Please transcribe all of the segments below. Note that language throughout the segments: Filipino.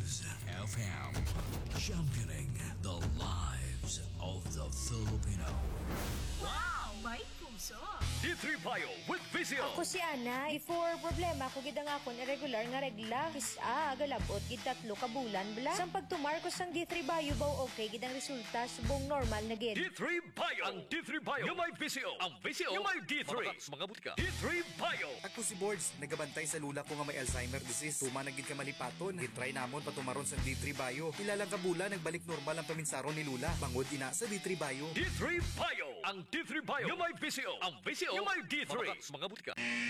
News FM. Championing the lives of the Filipino. Wow! May puso! D3 Bio with Vizio. Ako si Ana, before problema ko gid nga akon irregular nga regla. Kisa agalabot gid 3 ka bulan bla. Sang pagtumarkos sang D3 Bio baw okay gid ang resulta subong normal na gid. D3 Bio. Ang D3 Bio yung may Vizio. Ang Vizio yung may D3. Mga butika. D3 Bio. Ako si Boards, nagabantay sa lula ko nga may Alzheimer disease. Tuma na gid ka malipaton. Gitry namon patumaron sa D3 Bio. Ilalang kabula nagbalik normal ang paminsaron ni Lula. Bangod ina sa D3 Bio. D3 Bio. Ang D3 Bio yung may Vizio. Ang Vizio yung may D3. Mga butika.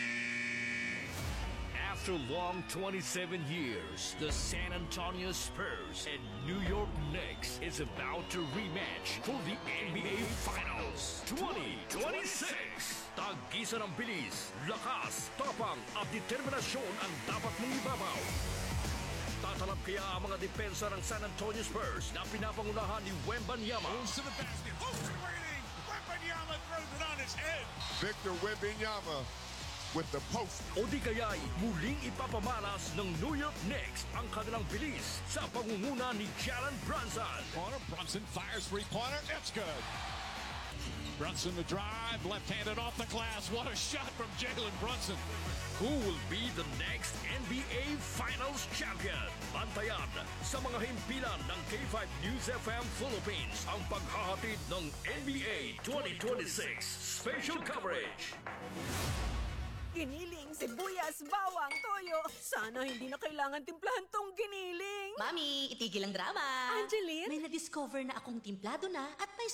After long 27 years, the San Antonio Spurs and New York Knicks is about to rematch for the NBA Finals 2026. Tag-isa ng bilis, lakas, tapang at determinasyon ang dapat mong ibabaw. Tatalab kaya ang mga depensa ng San Antonio Spurs na pinapangunahan ni Wembanyama. Goes to the basket. Open waiting. Wembanyama throws it on his head. Victor Wembanyama with the post. O di kaya'y muling ipapamalas ng New York Knicks ang kanilang bilis sa pangunguna ni Jalen Brunson. Corner, Brunson fires three-pointer. It's good. Brunson the drive, left-handed off the glass. What a shot from Jalen Brunson. Who will be the next NBA Finals champion? Bantayan sa mga himpilan ng K5 News FM Philippines ang paghahatid ng NBA 2026 Special Coverage. Giniling, sibuyas, bawang, toyo. Sana hindi na kailangan timplahan tong giniling. Mami, itigil ang drama. Angeline? May na-discover na akong timplado na at may